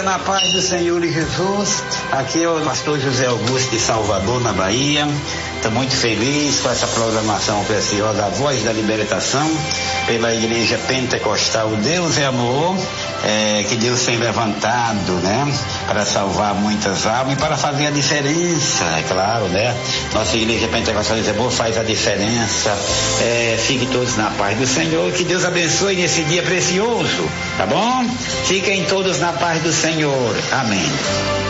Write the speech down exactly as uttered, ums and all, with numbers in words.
na paz do Senhor Jesus. Aqui é o pastor José Augusto de Salvador, na Bahia. Estou muito feliz com essa programação preciosa, a Voz da Libertação, pela Igreja Pentecostal Deus é Amor, é, que Deus tem levantado, né, para salvar muitas almas e para fazer a diferença, é claro, né? Nossa Igreja Pentecostal Deus é Amor faz a diferença. É, fiquem todos na paz do Senhor, que Deus abençoe nesse dia precioso, tá bom? Fiquem todos na paz do Senhor. Amém.